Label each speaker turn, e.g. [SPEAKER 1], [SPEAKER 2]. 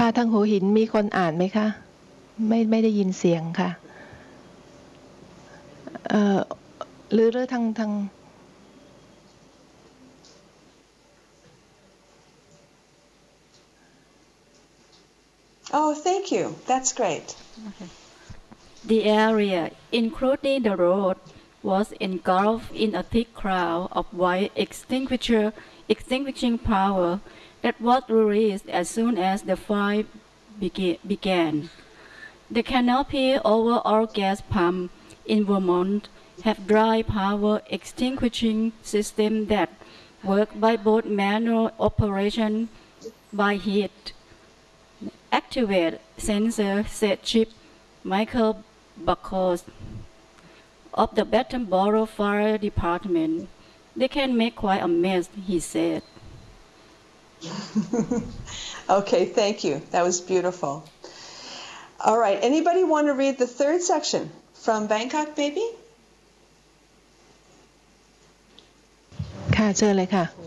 [SPEAKER 1] ค่ะทางหัวหินมีคนอ่านไหมคะไม่ได้ยินเสียงค่ะหรือทาง
[SPEAKER 2] Oh, thank you. That's great.
[SPEAKER 3] Okay. The area, including the road, was engulfed in a thick cloud of white extinguishing power that was released as soon as the fire began. The canopy over all gas pumps in Vermont have dry power extinguishing systems that work by both manual operation by heat. Activate sensor, said Chief Michael Buckles of the Battenboro Fire Department. They can make quite a mess, he said.
[SPEAKER 2] Okay, thank you. That was beautiful. All right, anybody want to read the third section from Bangkok Baby?
[SPEAKER 1] ค่ะเชิญเลยค่ะ